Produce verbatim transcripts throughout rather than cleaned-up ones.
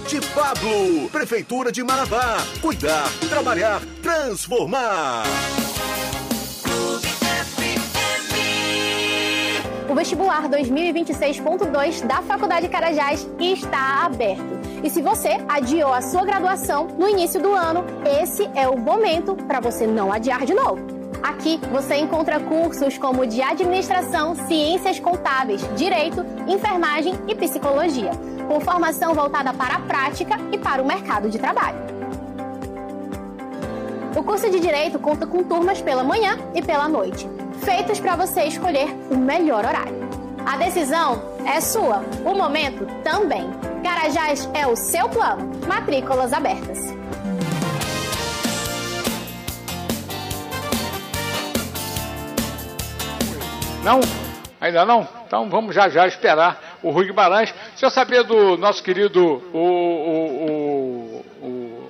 de Pablo. Prefeitura de Marabá. Cuidar, trabalhar, transformar. O vestibular dois mil e vinte e seis ponto dois da Faculdade Carajás está aberto. E se você adiou a sua graduação no início do ano, esse é o momento para você não adiar de novo. Aqui você encontra cursos como de administração, ciências contábeis, direito, enfermagem e psicologia, com formação voltada para a prática e para o mercado de trabalho. O curso de direito conta com turmas pela manhã e pela noite, feitos para você escolher o melhor horário. A decisão é sua, o momento também. Carajás é o seu plano. Matrículas abertas. Não? Ainda não? Então vamos já já esperar o Rui Guimarães. Você sabia do nosso querido o, o, o, o...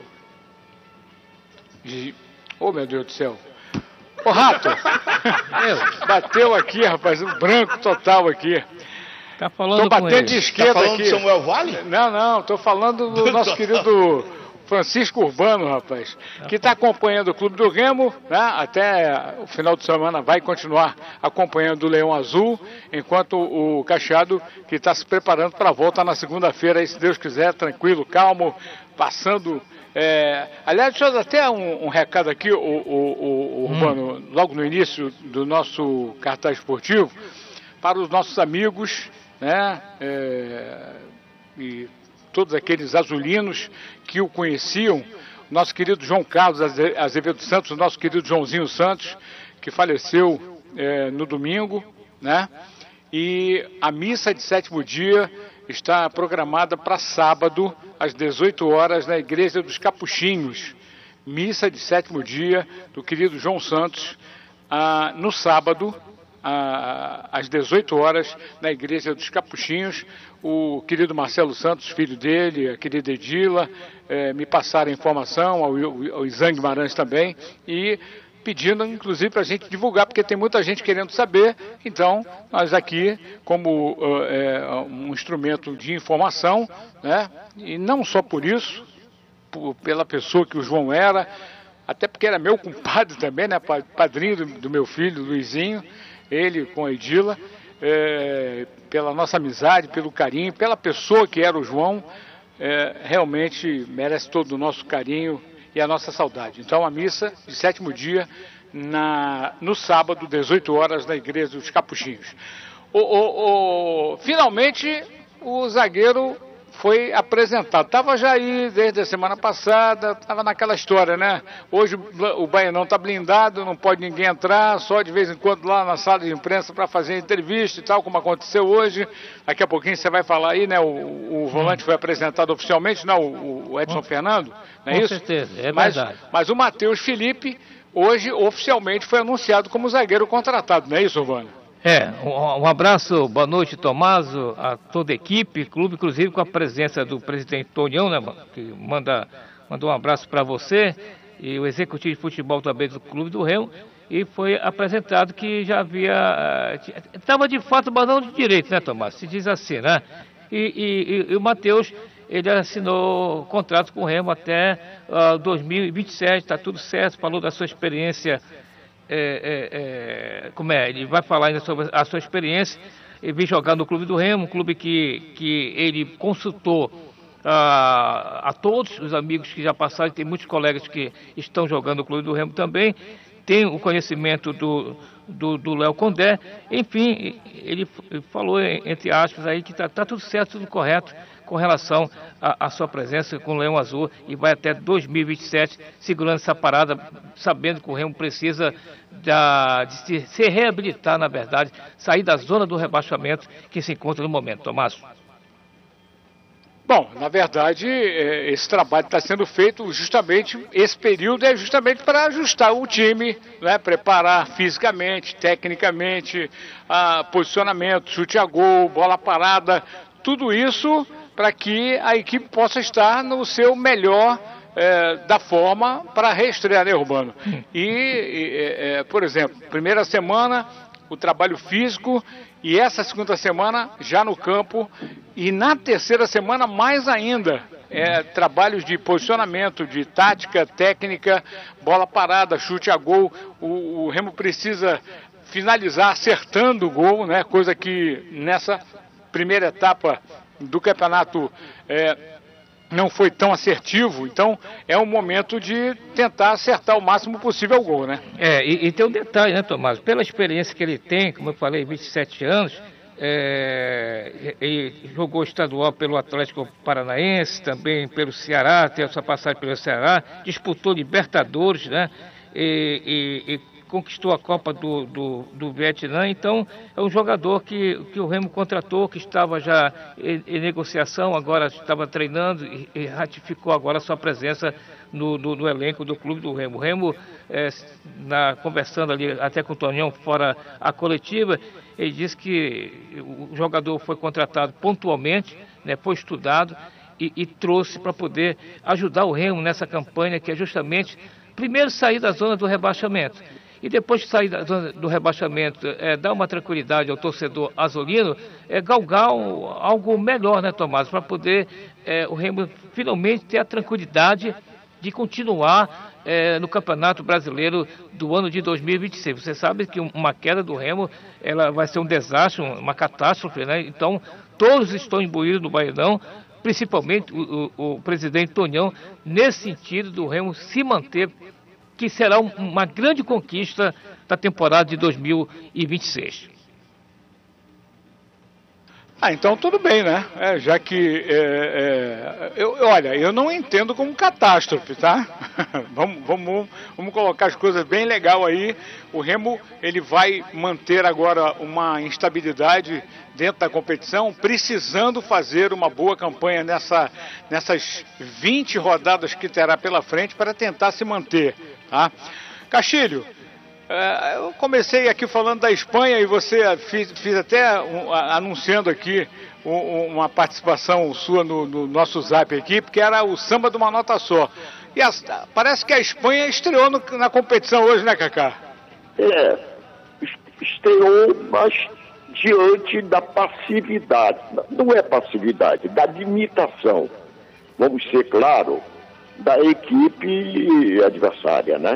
Oh, meu Deus do céu. Ô, Rato! Bateu aqui, rapaz, um branco total aqui. Tá falando tô batendo com ele. de esquerda tá falando aqui. Do Samuel Vale? Não, não, tô falando do nosso querido Francisco Urbano, rapaz, que está acompanhando o Clube do Remo, né? Até o final de semana vai continuar acompanhando o Leão Azul, enquanto o Cacheado que está se preparando para a volta na segunda-feira, aí, se Deus quiser, tranquilo, calmo, passando. É... Aliás, deixa eu dar até um, um recado aqui, o, o, o, o Urbano, hum. logo no início do nosso cartaz esportivo, para os nossos amigos, né? É... E todos aqueles azulinos que o conheciam, nosso querido João Carlos Azevedo Santos, o nosso querido Joãozinho Santos, que faleceu é, no domingo, né? E a missa de sétimo dia está programada para sábado, às dezoito horas, na Igreja dos Capuchinhos. Missa de sétimo dia do querido João Santos, ah, no sábado, ah, às dezoito horas, na Igreja dos Capuchinhos. O querido Marcelo Santos, filho dele, a querida Edila, eh, me passaram a informação, ao, ao Isan Guimarães também, e pedindo, inclusive, para a gente divulgar, porque tem muita gente querendo saber. Então, nós aqui, como uh, é, um instrumento de informação, né, e não só por isso, por, pela pessoa que o João era, até porque era meu compadre também, né, padrinho do, do meu filho, Luizinho, ele com a Edila, é, pela nossa amizade, pelo carinho, pela pessoa que era o João, é, realmente merece todo o nosso carinho e a nossa saudade. Então, a missa de sétimo dia, na, no sábado, dezoito horas, na Igreja dos Capuchinhos. O, o, o, finalmente, o zagueiro foi apresentado. Estava já aí desde a semana passada, estava naquela história, né? Hoje o Baianão está blindado, não pode ninguém entrar, só de vez em quando lá na sala de imprensa para fazer entrevista e tal, como aconteceu hoje. Daqui a pouquinho você vai falar aí, né? O, o volante foi apresentado oficialmente, não, o, o Edson Com, Fernando, não é com isso? Com certeza, é mas, verdade. Mas o Matheus Felipe, hoje, oficialmente foi anunciado como zagueiro contratado, não é isso, Urbano? É, um, um abraço, boa noite, Tomaso, a toda a equipe, clube, inclusive com a presença do presidente Tonião, né, que manda, mandou um abraço para você, e o executivo de futebol também do Clube do Remo, e foi apresentado que já havia, estava de fato banão de direito, né, Tomás, se diz assim, né, e, e, e, e o Matheus, ele assinou contrato com o Remo até uh, dois mil e vinte e sete, está tudo certo, falou da sua experiência. É, é, é, como é, ele vai falar ainda sobre a sua experiência. Ele vem jogar no Clube do Remo, um clube que, que ele consultou a, a todos os amigos que já passaram, tem muitos colegas que estão jogando no Clube do Remo também, tem o conhecimento do do, do Léo Condé, enfim, ele falou, entre aspas, aí que está tá tudo certo, tudo correto com relação à sua presença com o Leão Azul, e vai até dois mil e vinte e sete segurando essa parada, sabendo que o Remo precisa da, de se, se reabilitar, na verdade, sair da zona do rebaixamento que se encontra no momento. Tomás? Bom, na verdade, esse trabalho está sendo feito justamente, esse período é justamente para ajustar o time, né, preparar fisicamente, tecnicamente, a posicionamento, chute a gol, bola parada, tudo isso para que a equipe possa estar no seu melhor é, da forma para reestrear, né, Urbano? E, e é, por exemplo, primeira semana, o trabalho físico, e essa segunda semana já no campo, e na terceira semana mais ainda, é, trabalhos de posicionamento, de tática, técnica, bola parada, chute a gol. O, o Remo precisa finalizar acertando o gol, né? Coisa que nessa primeira etapa do campeonato é, não foi tão assertivo. Então é um momento de tentar acertar o máximo possível o gol, né? É, e, e tem um detalhe, né, Tomás? Pela experiência que ele tem, como eu falei, vinte e sete anos, é, ele jogou estadual pelo Atlético Paranaense, também pelo Ceará, tem a sua passagem pelo Ceará, disputou Libertadores, né? E, e, e conquistou a Copa do, do, do Vietnã. Então é um jogador que, que o Remo contratou, que estava já em, em negociação, agora estava treinando e, e ratificou agora a sua presença no, no, no elenco do clube do Remo. O Remo, é, na, conversando ali até com o Tonhão fora a coletiva, ele disse que o jogador foi contratado pontualmente, né, foi estudado e, e trouxe para poder ajudar o Remo nessa campanha, que é justamente primeiro sair da zona do rebaixamento. E depois de sair da zona do rebaixamento, é, dar uma tranquilidade ao torcedor azulino, é, galgar um, algo melhor, né, Tomás? Para poder é, o Remo finalmente ter a tranquilidade de continuar é, no Campeonato Brasileiro do ano de dois mil e vinte e seis. Você sabe que uma queda do Remo ela vai ser um desastre, uma catástrofe, né? Então, todos estão imbuídos no Baianão, principalmente o, o, o presidente Tonhão, nesse sentido do Remo se manter, que será uma grande conquista da temporada de dois mil e vinte e seis. Ah, então tudo bem, né? É, já que, é, é, eu, olha, eu não entendo como catástrofe, tá? vamos, vamos, vamos colocar as coisas bem legal aí. O Remo, ele vai manter agora uma instabilidade dentro da competição, precisando fazer uma boa campanha nessa, nessas vinte rodadas que terá pela frente para tentar se manter, tá? Castilho, é, eu comecei aqui falando da Espanha e você fiz, fiz até um, anunciando aqui um, uma participação sua no, no nosso zap aqui, porque era o samba de uma nota só. E a, parece que a Espanha estreou no, na competição hoje, né, Cacá? É, estreou, mas diante da passividade, não é passividade, da limitação, vamos ser claro, da equipe adversária, né?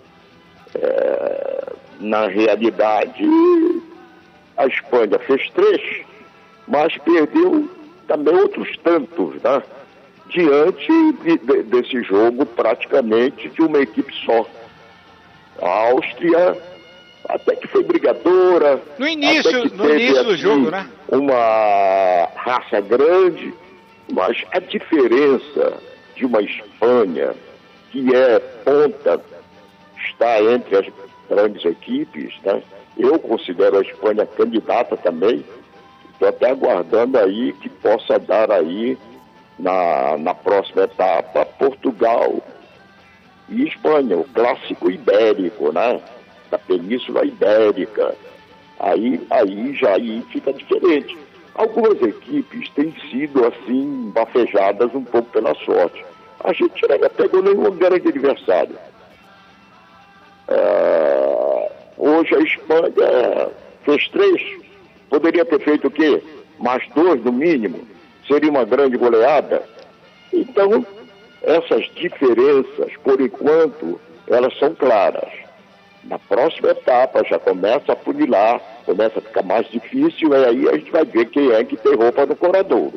É, na realidade, a Espanha fez três, mas perdeu também outros tantos, né? Diante de, de, desse jogo praticamente de uma equipe só. A Áustria até que foi brigadora. No início, no teve, início do assim, jogo, né? Uma raça grande, mas a diferença de uma Espanha que é ponta, está entre as grandes equipes, né? Eu considero a Espanha candidata também. Estou até aguardando aí que possa dar aí na, na próxima etapa Portugal e Espanha, o clássico ibérico, né? Da Península Ibérica. Aí, aí já aí fica diferente. Algumas equipes têm sido assim bafejadas um pouco pela sorte. A gente não pegou nenhum grande adversário. É, hoje a Espanha fez três, poderia ter feito o quê? Mais dois no mínimo, seria uma grande goleada. Então, essas diferenças, por enquanto, elas são claras. Na próxima etapa já começa a funilar, começa a ficar mais difícil, e aí a gente vai ver quem é que tem roupa no coradouro.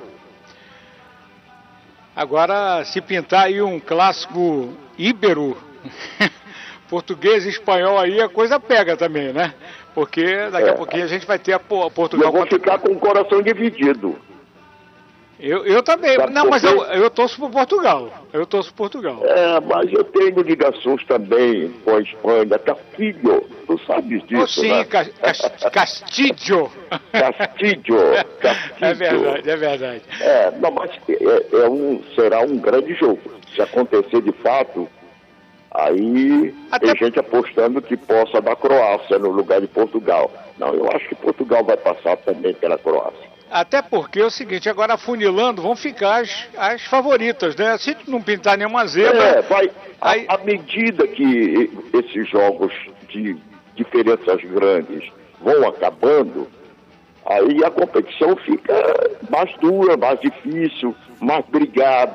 Agora, se pintar aí um clássico íbero, português e espanhol aí, a coisa pega também, né? Porque daqui é. a pouquinho a gente vai ter a Portugal... Eu vou contra... ficar com o coração dividido. Eu, eu também, Sabe não, mas eu, eu torço por Portugal, eu torço por Portugal. É, mas eu tenho ligações também com a Espanha, Castilho, tu sabes disso, oh, sim, né? Ca Castilho. Castilho, Castilho. É verdade, é verdade. É, não, mas é, é um, será um grande jogo. Se acontecer de fato, aí Até... tem gente apostando que possa dar Croácia no lugar de Portugal. Não, eu acho que Portugal vai passar também pela Croácia. Até porque é o seguinte, agora afunilando, vão ficar as, as favoritas, né? Se não pintar nenhuma zebra... É, vai, aí... à medida que esses jogos de diferenças grandes vão acabando, aí a competição fica mais dura, mais difícil, mais brigada,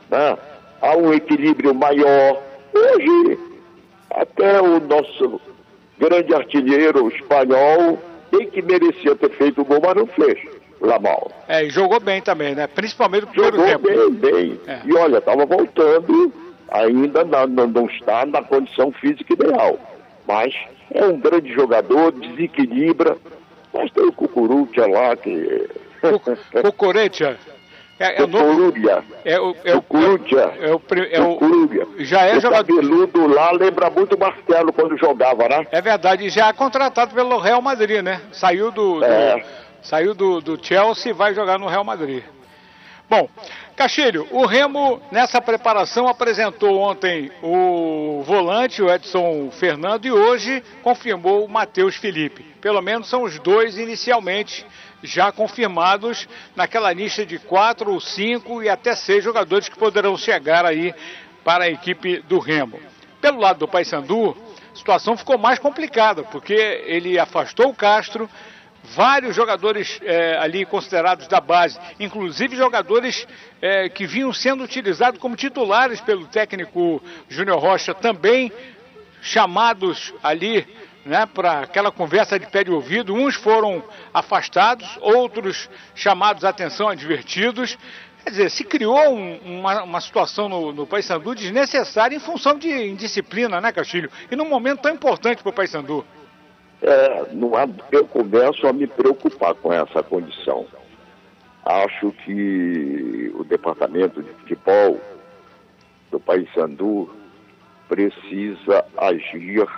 né? Há um equilíbrio maior. Hoje, até o nosso grande artilheiro espanhol tem que merecia ter feito o gol, mas não fez. Lamal. É, e jogou bem também, né? Principalmente no primeiro jogou tempo. Jogou bem, bem. É. E olha, estava voltando, ainda não, não, não está na condição física ideal. Mas é um grande jogador, desequilibra. Mas tem o Cucurucha lá que... Cucurucha? É, é o novo... É o... É o... Cucurucha. É o... É o... Já é o jogador... O cabeludo lá lembra muito o Marcelo quando jogava, né? É verdade, e já é contratado pelo Real Madrid, né? Saiu do... É. do... Saiu do, do Chelsea e vai jogar no Real Madrid. Bom, Castilho, o Remo nessa preparação apresentou ontem o volante, o Edson Fernando, e hoje confirmou o Matheus Felipe. Pelo menos são os dois inicialmente já confirmados naquela lista de quatro ou cinco e até seis jogadores que poderão chegar aí para a equipe do Remo. Pelo lado do Paysandu, a situação ficou mais complicada, porque ele afastou o Castro, vários jogadores é, ali considerados da base, inclusive jogadores é, que vinham sendo utilizados como titulares pelo técnico Júnior Rocha, também chamados ali, né, para aquela conversa de pé de ouvido. Uns foram afastados, outros chamados a atenção, advertidos. Quer dizer, se criou um, uma, uma situação no, no Paysandu desnecessária em função de indisciplina, né, Castilho? E num momento tão importante para o Paysandu. É, não há, eu começo a me preocupar com essa condição. Acho que o departamento de futebol do Paysandu precisa agir,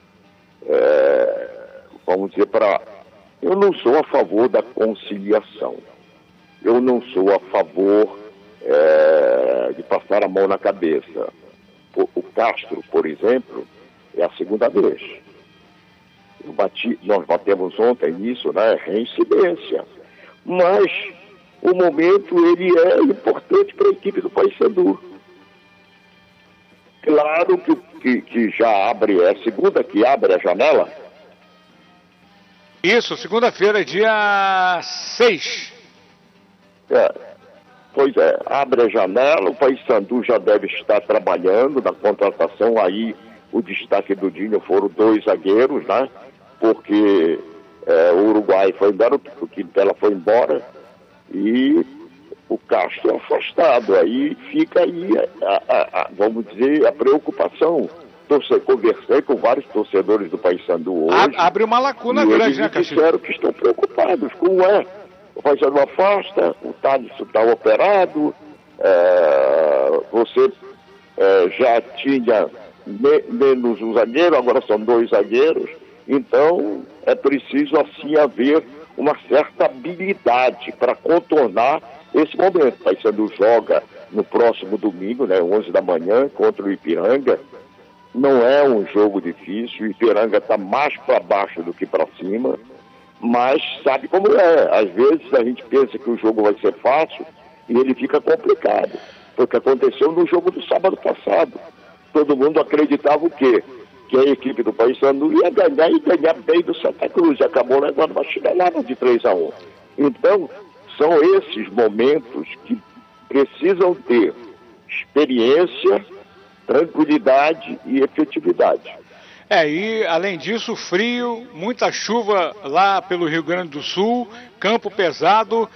é, vamos dizer, para... Eu não sou a favor da conciliação. Eu não sou a favor é, de passar a mão na cabeça. O, o Castro, por exemplo, é a segunda vez. Eu bati, nós batemos ontem nisso, né? Reincidência. Mas o momento ele é importante para a equipe do Paysandu. Claro que, que, que já abre, é segunda que abre a janela. Isso, segunda-feira, dia seis. É, pois é, abre a janela, o Paysandu já deve estar trabalhando na contratação. Aí o destaque do Dinho foram dois zagueiros, né? Porque é, o Uruguai foi embora, o Quintela foi embora e o Castro é afastado. Aí fica aí, a, a, a, vamos dizer, a preocupação. Torce, conversei com vários torcedores do Paysandu hoje. Abre uma lacuna grande, né, Castilho? Disseram que estão preocupados. Como é? O Paysandu afasta, o Thales está operado, é, você é, já tinha me, menos um zagueiro, agora são dois zagueiros. Então, é preciso, assim, haver uma certa habilidade para contornar esse momento. O Paysandu joga no próximo domingo, né, onze da manhã, contra o Ipiranga. Não é um jogo difícil, o Ipiranga está mais para baixo do que para cima, mas sabe como é. Às vezes a gente pensa que o jogo vai ser fácil e ele fica complicado. Foi o que aconteceu no jogo do sábado passado. Todo mundo acreditava o quê? Que a equipe do Paysandu ia ganhar e ganhar bem do Santa Cruz, e acabou levando uma chinelada de três a um. Então, são esses momentos que precisam ter experiência, tranquilidade e efetividade. É, e além disso, frio, muita chuva lá pelo Rio Grande do Sul, campo pesado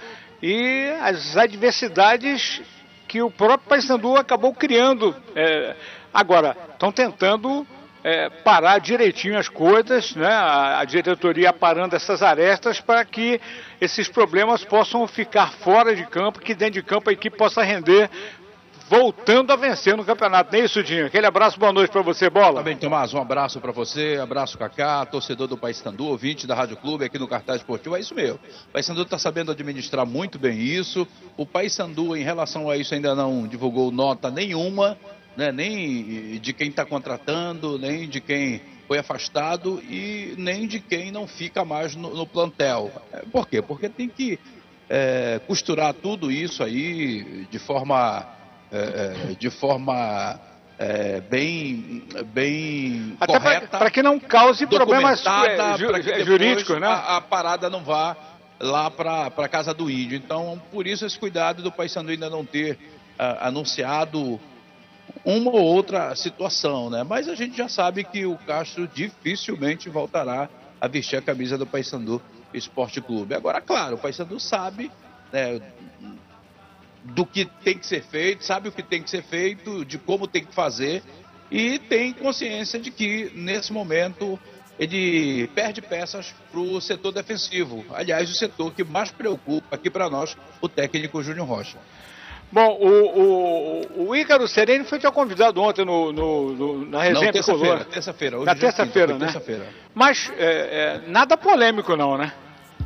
e as adversidades que o próprio Paysandu acabou criando. É, agora, estão tentando... É, parar direitinho as coisas, né? a, a diretoria parando essas arestas para que esses problemas possam ficar fora de campo, que dentro de campo a equipe possa render, voltando a vencer no campeonato. Não é isso, Dinho? Aquele abraço, boa noite para você, Bola. Tá bem, Tomás, um abraço para você, abraço Cacá, torcedor do Paysandu, ouvinte da Rádio Clube aqui no Cartaz Esportivo. É isso mesmo, o Paysandu está sabendo administrar muito bem isso. O Paysandu, em relação a isso, ainda não divulgou nota nenhuma, né, nem de quem está contratando, nem de quem foi afastado e nem de quem não fica mais no, no plantel. Por quê? Porque tem que é, costurar tudo isso aí de forma, é, de forma é, bem, bem até correta. Para que não cause problemas é, ju, jurídicos, né? A, a parada não vá lá para a casa do índio. Então, por isso esse cuidado do Paysandu ainda não ter ah, anunciado uma ou outra situação, né? Mas a gente já sabe que o Castro dificilmente voltará a vestir a camisa do Paysandu Esporte Clube. Agora, claro, o Paysandu sabe, né, do que tem que ser feito, sabe o que tem que ser feito, de como tem que fazer, e tem consciência de que, nesse momento, ele perde peças para o setor defensivo. Aliás, o setor que mais preocupa aqui para nós, o técnico Júnior Rocha. Bom, o, o, o Ícaro Sereni foi teu convidado ontem no, no, no, na resenha. Não, terça-feira, terça-feira. Na terça-feira, né? Terça-feira. Mas é, é, nada polêmico não, né?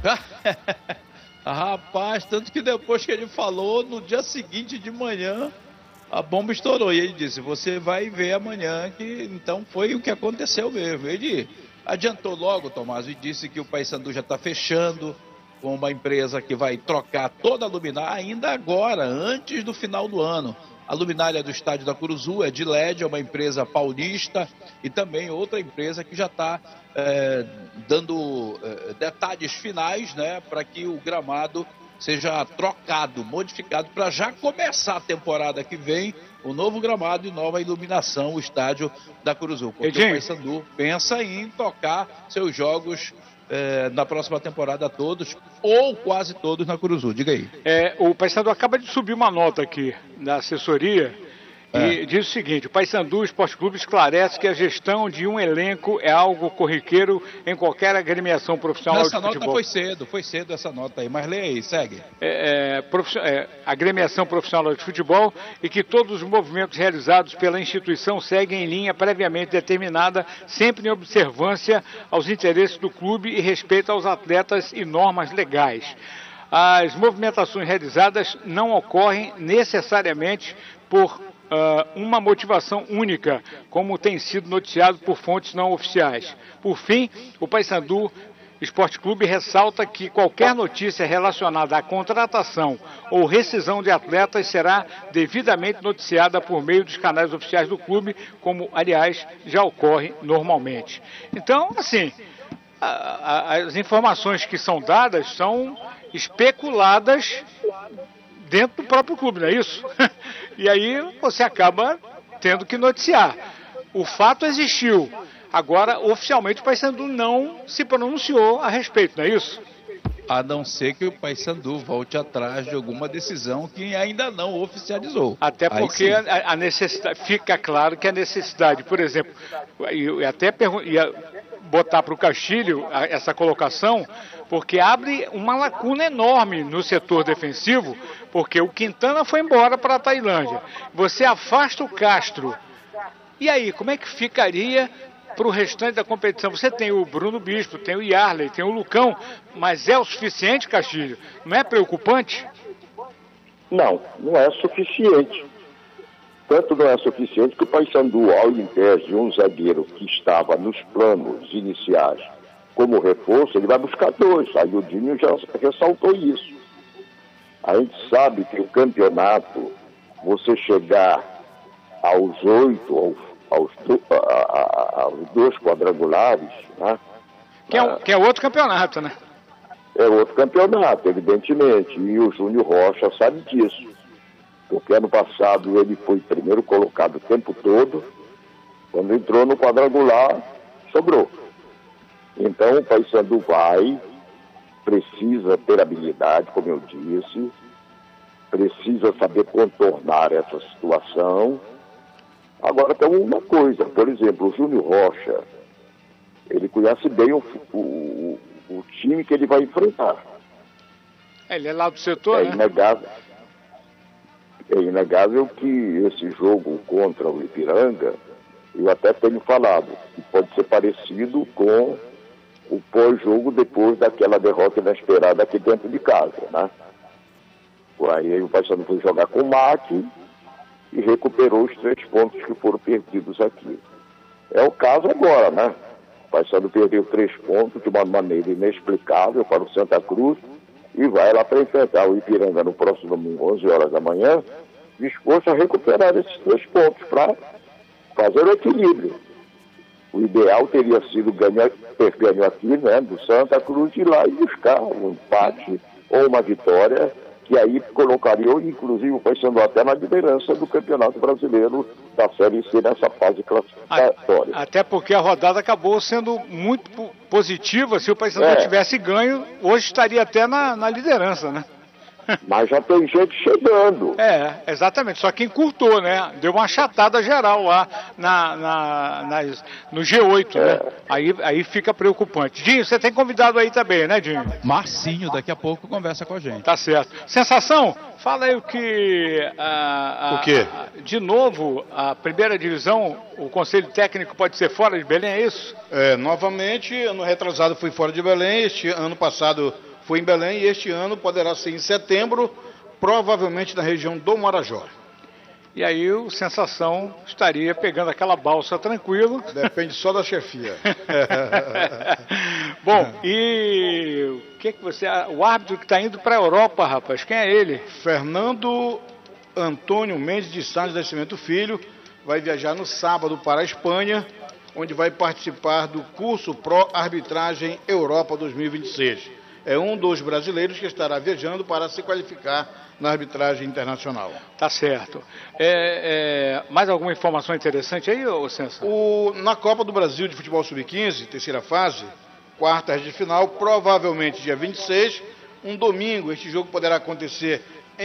Rapaz, tanto que depois que ele falou, no dia seguinte de manhã, a bomba estourou. E ele disse, você vai ver amanhã, que então foi o que aconteceu mesmo. Ele adiantou logo, Tomás, e disse que o Paysandu já está fechando com uma empresa que vai trocar toda a luminária ainda agora, antes do final do ano. A luminária do estádio da Curuzu é de L E D, é uma empresa paulista, e também outra empresa que já está é, dando é, detalhes finais, né, para que o gramado seja trocado, modificado, para já começar a temporada que vem, o novo gramado e nova iluminação, o estádio da Curuzu. Porque Edinho, o Paysandu pensa em tocar seus jogos É, na próxima temporada todos, ou quase todos na Curuzu. Diga aí. É, o Paysandu acaba de subir uma nota aqui na assessoria é. e diz o seguinte: o Paysandu Esporte Clube esclarece que a gestão de um elenco é algo corriqueiro em qualquer agremiação profissional essa de futebol. Essa nota foi cedo, foi cedo essa nota aí, mas lê aí, segue. É, é, é, agremiação profissional de futebol, e que todos os movimentos realizados pela instituição seguem em linha previamente determinada, sempre em observância aos interesses do clube e respeito aos atletas e normas legais. As movimentações realizadas não ocorrem necessariamente por Uh, uma motivação única, como tem sido noticiado por fontes não oficiais. Por fim, o Paysandu Esporte Clube ressalta que qualquer notícia relacionada à contratação ou rescisão de atletas será devidamente noticiada por meio dos canais oficiais do clube, como, aliás, já ocorre normalmente. Então, assim, a, a, as informações que são dadas são especuladas dentro do próprio clube, não é isso? E aí você acaba tendo que noticiar. O fato existiu. Agora, oficialmente, o Paysandu não se pronunciou a respeito, não é isso? A não ser que o Paysandu volte atrás de alguma decisão que ainda não oficializou. Até porque a, a necessidade, fica claro que a necessidade, por exemplo, eu até ia botar para o Castilho essa colocação, porque abre uma lacuna enorme no setor defensivo, porque o Quintana foi embora para a Tailândia. Você afasta o Castro. E aí, como é que ficaria para o restante da competição? Você tem o Bruno Bispo, tem o Yarley, tem o Lucão, mas é o suficiente, Castilho? Não é preocupante? Não, não é suficiente. Tanto não é suficiente que o Paysandu, ao invés de um zagueiro que estava nos planos iniciais como reforço, ele vai buscar dois. Aí o Dinho já ressaltou isso. A gente sabe que o campeonato, você chegar aos oito, aos, aos, aos dois quadrangulares, né? Que é, um, que é outro campeonato, né? É outro campeonato, evidentemente. E o Júnior Rocha sabe disso. Porque ano passado ele foi primeiro colocado o tempo todo. Quando entrou no quadrangular, sobrou. Então o Paysandu vai, precisa ter habilidade, como eu disse, precisa saber contornar essa situação. Agora tem uma coisa, por exemplo, o Júnior Rocha, ele conhece bem o, o, o time que ele vai enfrentar. Ele é lá do setor, é né? Inegável, é inegável que esse jogo contra o Ipiranga, eu até tenho falado, que pode ser parecido com o pós-jogo depois daquela derrota inesperada aqui dentro de casa, né? Aí o Paysandu foi jogar com o M A C e recuperou os três pontos que foram perdidos aqui. É o caso agora, né? O Paysandu perdeu três pontos de uma maneira inexplicável para o Santa Cruz e vai lá para enfrentar o Ipiranga no próximo domingo, onze horas da manhã, disposto a recuperar esses três pontos para fazer o equilíbrio. O ideal teria sido ganhar, ter ganho aqui, né, do Santa Cruz, ir lá e buscar um empate ou uma vitória que aí colocaria, inclusive, o Paysandu até na liderança do Campeonato Brasileiro da Série C nessa fase classificatória. Até porque a rodada acabou sendo muito positiva. Se o Paysandu é. tivesse ganho, hoje estaria até na, na liderança, né? Mas já tem gente chegando. É, exatamente. Só que encurtou, né? Deu uma achatada geral lá na, na, nas, no G oito, é. né? Aí, aí fica preocupante. Dinho, você tem convidado aí também, né, Dinho? Marcinho, daqui a pouco conversa com a gente. Tá certo. Sensação? Fala aí o que... A, a, o quê? A, de novo, a primeira divisão, o Conselho Técnico pode ser fora de Belém, é isso? É, novamente, ano retrasado fui fora de Belém, este ano passado... Foi em Belém e este ano poderá ser em setembro, provavelmente na região do Marajó. E aí o Sensação estaria pegando aquela balsa tranquilo. Depende só da chefia. Bom, e o que que você... O árbitro que está indo para a Europa, rapaz, quem é ele? Fernando Antônio Mendes de Sá de Nascimento Filho vai viajar no sábado para a Espanha, onde vai participar do curso Pro Arbitragem Europa dois mil e vinte e seis. É um dos brasileiros que estará viajando para se qualificar na arbitragem internacional. Tá certo. É, é, mais alguma informação interessante aí, ô Sensa? O, na Copa do Brasil de Futebol sub quinze, terceira fase, quartas de final, provavelmente dia vinte e seis, um domingo. Este jogo poderá acontecer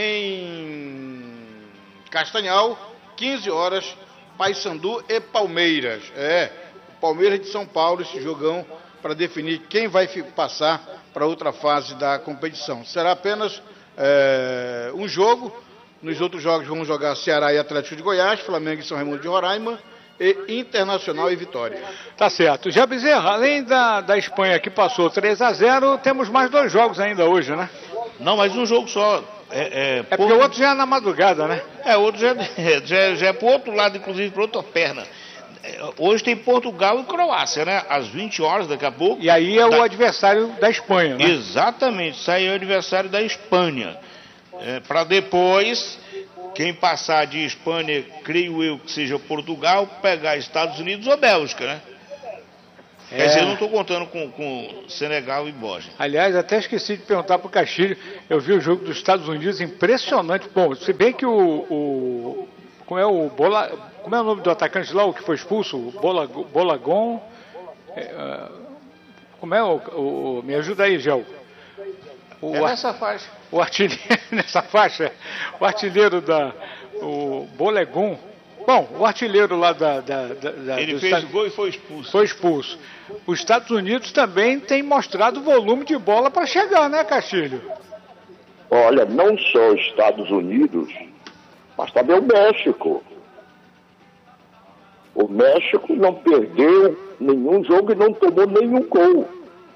em Castanhal, quinze horas, Paysandu e Palmeiras. É, Palmeiras de São Paulo, esse jogão para definir quem vai passar para outra fase da competição. Será apenas é, um jogo. Nos outros jogos vamos jogar Ceará e Atlético de Goiás, Flamengo e São Raimundo de Roraima, e Internacional e Vitória. Tá certo. Já Bezerra, além da, da Espanha que passou três a zero, temos mais dois jogos ainda hoje, né? Não, mas um jogo só. É, é, é porque o outro já é na madrugada, né? É, o outro já, já, já é pro outro lado, inclusive para outra perna. Hoje tem Portugal e Croácia, né? Às vinte horas, daqui a pouco. E aí é da... o adversário da Espanha, né? Exatamente, sai o adversário da Espanha. É, para depois, quem passar de Espanha, creio eu que seja Portugal, pegar Estados Unidos ou Bélgica, né? É. Quer dizer, eu não estou contando com, com Senegal e Bósnia. Aliás, até esqueci de perguntar para o Castilho, eu vi o jogo dos Estados Unidos, impressionante. Bom, se bem que o... o... Como é o Bola, como é o nome do atacante lá, o que foi expulso? O Bola, Bolagon. É, como é o, o. Me ajuda aí, Gel. O, é nessa faixa. O artilheiro, nessa faixa, o artilheiro da. O Bolegon. Bom, o artilheiro lá da. da, da Ele fez Estados, o gol e foi expulso. Foi expulso. Os Estados Unidos também têm mostrado volume de bola para chegar, né, Castilho? Olha, não só os Estados Unidos, mas também o México. O México não perdeu nenhum jogo e não tomou nenhum gol.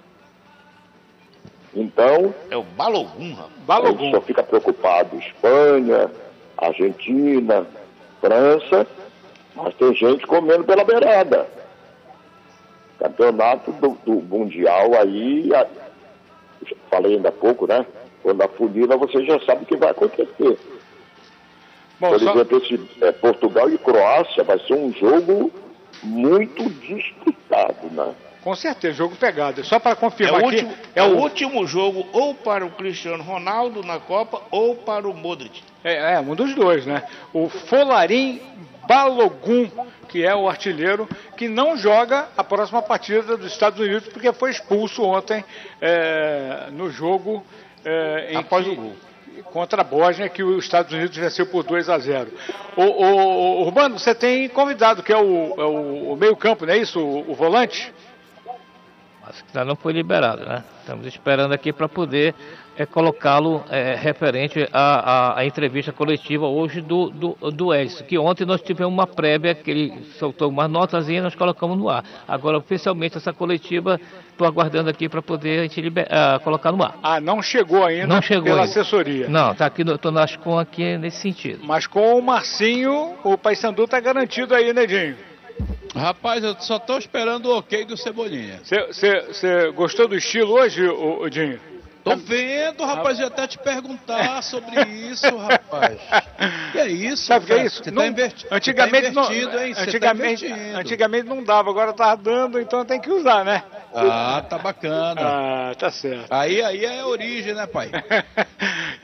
Então... É o Balogun, rapaz. Balogun. A gente só fica preocupado. Espanha, Argentina, França, mas tem gente comendo pela beirada. Campeonato do, do Mundial aí, a, falei ainda há pouco, né? Quando a funila você já sabe o que vai acontecer. Bom, Por exemplo, só... esse é, Portugal e Croácia vai ser um jogo muito disputado, né? Com certeza, jogo pegado. Só para confirmar é o aqui... Último, é, é o último jogo ou para o Cristiano Ronaldo na Copa ou para o Modric. É, é um dos dois, né? O Folarin Balogun, que é o artilheiro, que não joga a próxima partida dos Estados Unidos porque foi expulso ontem é, no jogo... É, em Após que... o gol. Contra a Bósnia, que os Estados Unidos venceu por dois a zero. O, o, o Urbano, você tem convidado, que é o, é o, o meio-campo, não é isso? O, o volante? Mas ainda não foi liberado, né? Estamos esperando aqui para poder é, colocá-lo é, referente à, à, à entrevista coletiva hoje do, do, do Edson, que ontem nós tivemos uma prévia, que ele soltou umas notas e nós colocamos no ar. Agora, oficialmente, essa coletiva, estou aguardando aqui para poder a gente liber, uh, colocar no ar. Ah, não chegou ainda não chegou pela ainda. assessoria? Não, está aqui, estou na Ascom aqui nesse sentido. Mas com o Marcinho, o Paysandu está garantido aí, né, Dinho? Rapaz, eu só estou esperando o ok do Cebolinha. Você gostou do estilo hoje, o, o Dinho? Tô vendo, rapaz, eu ia até te perguntar sobre isso, rapaz. Que é isso? Sabe o que é isso? Você não, tá inverti... antigamente, tá invertido, não, hein? antigamente, tá antigamente não dava, agora tá dando, então tem que usar, né? Ah, tá bacana. Ah, tá certo. Aí, aí é a origem, né, pai?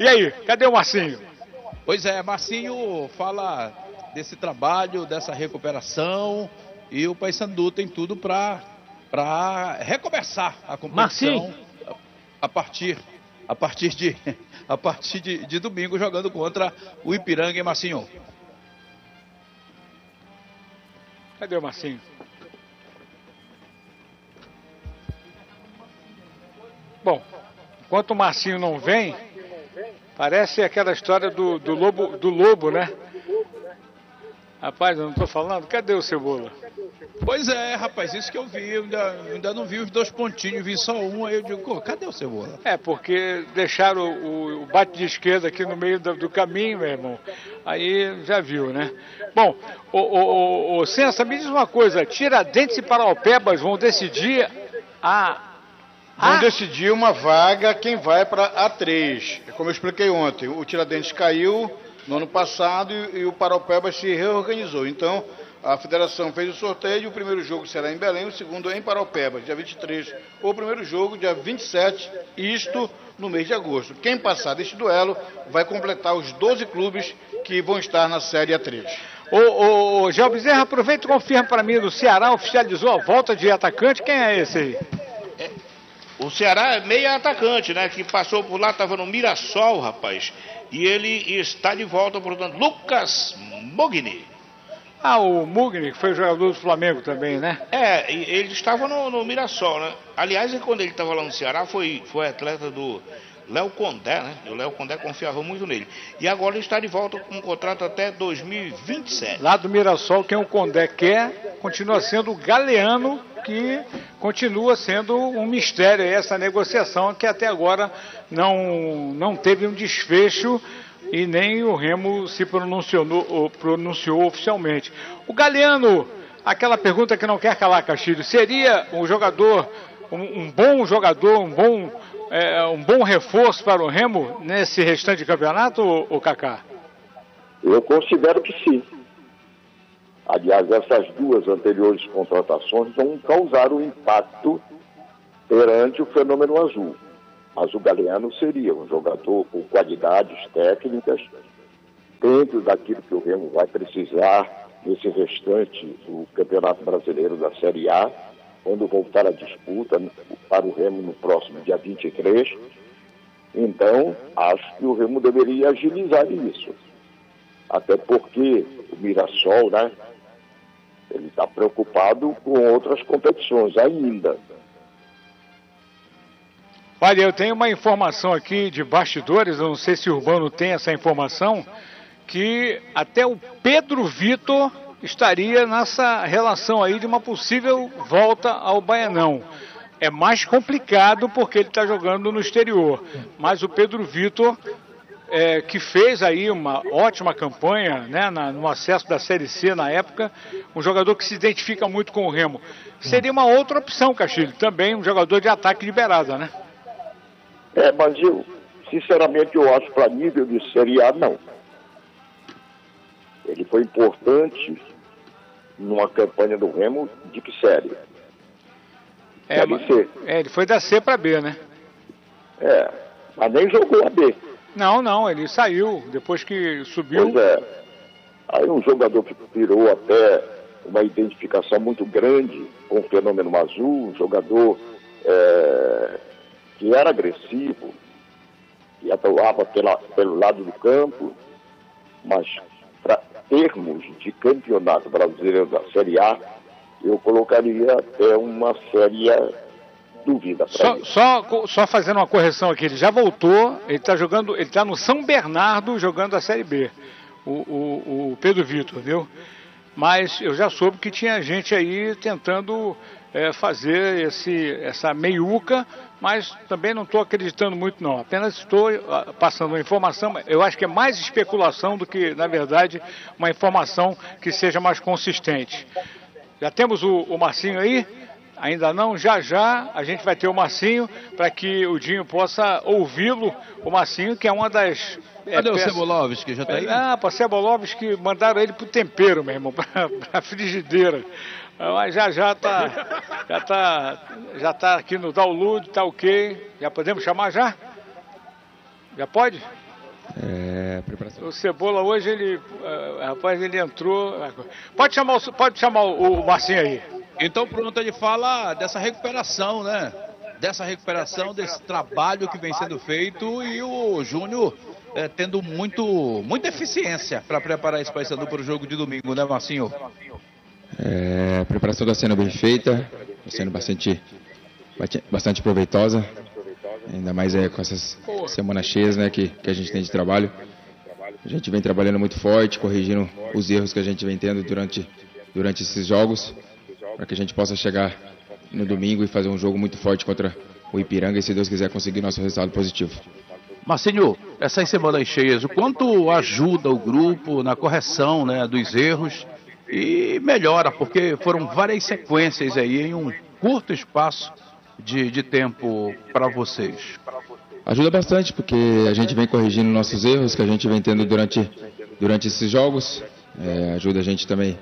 E aí, cadê o Marcinho? Pois é, Marcinho fala desse trabalho, dessa recuperação, e o Paysandu tem tudo para para recomeçar a competição Marcinho. a partir a partir de a partir de, de domingo, jogando contra o Ipiranga, hein, Marcinho? Cadê o Marcinho? Bom, enquanto o Marcinho não vem, parece aquela história do, do, lobo, do lobo, né? Rapaz, eu não tô falando, cadê o Cebola? Pois é, rapaz, isso que eu vi, eu ainda, ainda não vi os dois pontinhos, vi só um, aí eu digo, cadê o Cebola? É, porque deixaram o, o bate de esquerda aqui no meio do, do caminho, meu irmão. Aí já viu, né? Bom, o, o, o, o Sensa, me diz uma coisa, Tiradentes e Paraupebas vão decidir a... Vão a... decidir uma vaga quem vai para A três. Como eu expliquei ontem, o Tiradentes caiu no ano passado e, e o Paraupebas se reorganizou. Então, a federação fez o sorteio, o primeiro jogo será em Belém, o segundo em Paraupebas, dia vinte e três. O primeiro jogo, dia vinte e sete, isto no mês de agosto. Quem passar deste duelo vai completar os doze clubes que vão estar na Série A três. Ô, ô, ô Gel Bezerra, aproveita e confirma para mim, o Ceará oficializou a volta de atacante, quem é esse aí? É, o Ceará é meia atacante, né, que passou por lá, estava no Mirassol, rapaz, e ele está de volta, portanto, Lucas Mogni. Ah, o Mugni, que foi jogador do Flamengo também, né? É, ele estava no, no Mirassol, né? Aliás, quando ele estava lá no Ceará, foi, foi atleta do Léo Condé, né? O Léo Condé confiava muito nele. E agora ele está de volta com um contrato até dois mil e vinte e sete. Lá do Mirassol, quem o Condé quer, continua sendo o Galeano, que continua sendo um mistério essa negociação, que até agora não, não teve um desfecho. E nem o Remo se pronunciou, pronunciou oficialmente. O Galeano, aquela pergunta que não quer calar, Castilho, seria um jogador, um, um bom jogador, um bom, é, um bom reforço para o Remo nesse restante de campeonato, ô, ô Kaká? Eu considero que sim. Aliás, essas duas anteriores contratações não causaram impacto perante o fenômeno azul. Mas o Galeano seria um jogador com qualidades técnicas, dentro daquilo que o Remo vai precisar nesse restante do Campeonato Brasileiro da Série A, quando voltar a disputa para o Remo no próximo dia vinte e três. Então, acho que o Remo deveria agilizar isso. Até porque o Mirassol, né, ele está preocupado com outras competições ainda. Olha, eu tenho uma informação aqui de bastidores, eu não sei se o Urbano tem essa informação, que até o Pedro Vitor estaria nessa relação aí de uma possível volta ao Baianão. É mais complicado porque ele está jogando no exterior, mas o Pedro Vitor, é, que fez aí uma ótima campanha, né, na, no acesso da Série C na época, um jogador que se identifica muito com o Remo. Seria uma outra opção, Castilho, também um jogador de ataque liberado, né? É, mas eu, sinceramente, eu acho para nível de Série A, não. Ele foi importante numa campanha do Remo de que série? É, Série C. É, ele foi da C para B, né? É, mas nem jogou a B. Não, não, ele saiu depois que subiu. Pois é. Aí um jogador que virou até uma identificação muito grande com o fenômeno azul, um jogador... É, que era agressivo, que atuava pela, pelo lado do campo, mas para termos de campeonato brasileiro da Série A, eu colocaria até uma séria dúvida para só, ele. Só, só fazendo uma correção aqui, ele já voltou, ele está jogando, ele está no São Bernardo jogando a Série B, o, o, o Pedro Vitor, viu? Mas eu já soube que tinha gente aí tentando é, fazer esse, essa meiuca, mas também não estou acreditando muito não, apenas estou uh, passando uma informação, eu acho que é mais especulação do que, na verdade, uma informação que seja mais consistente. Já temos o, o Marcinho aí? Ainda não? Já já a gente vai ter o Marcinho para que o Dinho possa ouvi-lo, o Marcinho, que é uma das... É, Cadê peças... o Cebolovski, já tá aí? Ah, para Cebolovski mandaram ele pro tempero, meu irmão, para a frigideira. Mas já já tá, já tá, já tá aqui no download, tá ok. Já podemos chamar já? Já pode? É, preparação. O Cebola hoje, ele, uh, rapaz, ele entrou... Pode chamar, o, pode chamar o, o Marcinho aí. Então pronto, ele fala dessa recuperação, né? Dessa recuperação, desse trabalho que vem sendo feito e o Júnior é, tendo muito, muita eficiência para preparar esse Paysandu para o jogo de domingo, né, Marcinho? É, a preparação está sendo bem feita, está sendo bastante, bastante proveitosa, ainda mais é, com essas semanas cheias, né, que, que a gente tem de trabalho. A gente vem trabalhando muito forte, corrigindo os erros que a gente vem tendo durante, durante esses jogos, para que a gente possa chegar no domingo e fazer um jogo muito forte contra o Ipiranga e, se Deus quiser, conseguir nosso resultado positivo. Marcinho, essas semanas cheias, o quanto ajuda o grupo na correção, né, dos erros e melhora, porque foram várias sequências aí em um curto espaço de, de tempo para vocês? Ajuda bastante, porque a gente vem corrigindo nossos erros que a gente vem tendo durante, durante esses jogos. É, ajuda a gente também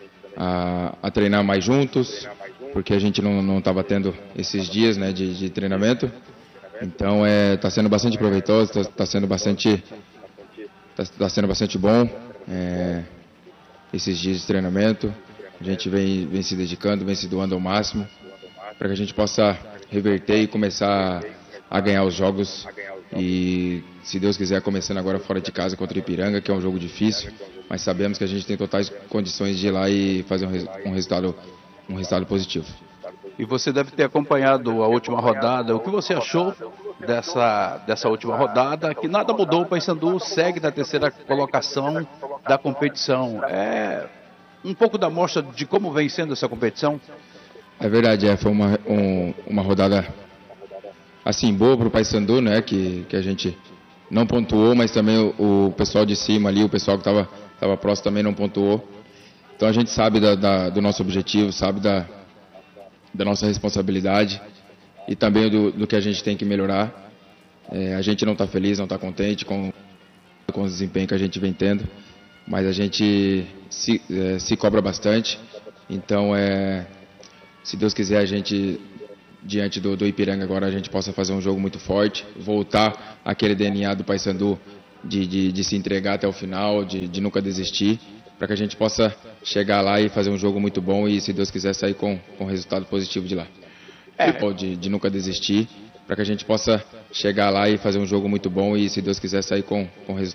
a, a treinar mais juntos, porque a gente não estava tendo esses dias, né, de, de treinamento. Então é, tá sendo bastante proveitoso, está tá sendo bastante tá, tá sendo bastante bom é, esses dias de treinamento. A gente vem, vem se dedicando, vem se doando ao máximo para que a gente possa reverter e começar a ganhar os jogos e, se Deus quiser, começando agora fora de casa contra o Ipiranga, que é um jogo difícil, mas sabemos que a gente tem totais condições de ir lá e fazer um, res, um, resultado, um resultado positivo. E você deve ter acompanhado a última rodada. O que você achou dessa, dessa última rodada? Que nada mudou, o Paysandu segue na terceira colocação da competição. É um pouco da mostra de como vem sendo essa competição? É verdade, é, foi uma, um, uma rodada assim boa para o Paysandu, né? Que, que a gente não pontuou, mas também o, o pessoal de cima ali, o pessoal que estava estava próximo também não pontuou. Então a gente sabe da, da, do nosso objetivo, sabe da, da nossa responsabilidade e também do, do que a gente tem que melhorar. É, a gente não está feliz, não está contente com, com o desempenho que a gente vem tendo, mas a gente se, é, se cobra bastante. Então, é, se Deus quiser, a gente, diante do, do Ipiranga agora, a gente possa fazer um jogo muito forte, voltar àquele D N A do Paysandu de, de, de se entregar até o final, de, de nunca desistir, para que a gente possa chegar lá e fazer um jogo muito bom e, se Deus quiser, sair com, com resultado positivo de lá. É. De, de nunca desistir, para que a gente possa chegar lá e fazer um jogo muito bom e, se Deus quiser, sair com, com resultado